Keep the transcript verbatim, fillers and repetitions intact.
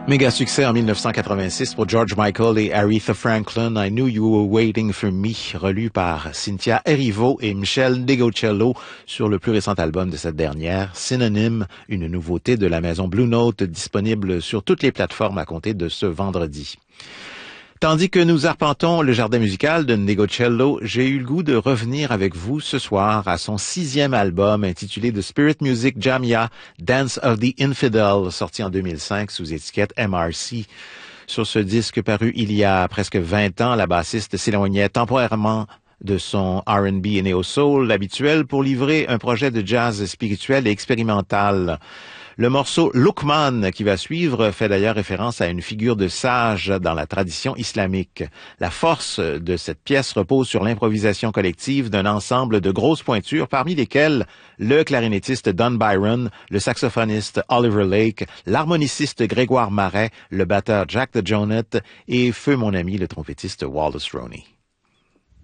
Méga succès en mille neuf cent quatre-vingt-six pour George Michael et Aretha Franklin, I Knew You Were Waiting for Me, relu par Cynthia Erivo et Michel Degocello sur le plus récent album de cette dernière, Synonyme, une nouveauté de la maison Blue Note disponible sur toutes les plateformes à compter de ce vendredi. Tandis que nous arpentons le jardin musical de Negocello, j'ai eu le goût de revenir avec vous ce soir à son sixième album intitulé The Spirit Music Jamia, Dance of the Infidel, sorti en deux mille cinq sous étiquette M R C. Sur ce disque paru il y a presque vingt ans, la bassiste s'éloignait temporairement de son R and B et néo-soul habituel pour livrer un projet de jazz spirituel et expérimental. Le morceau Luqman qui va suivre fait d'ailleurs référence à une figure de sage dans la tradition islamique. La force de cette pièce repose sur l'improvisation collective d'un ensemble de grosses pointures, parmi lesquelles le clarinettiste Don Byron, le saxophoniste Oliver Lake, l'harmoniciste Grégoire Marais, le batteur Jack DeJohnette et feu mon ami le trompettiste Wallace Roney.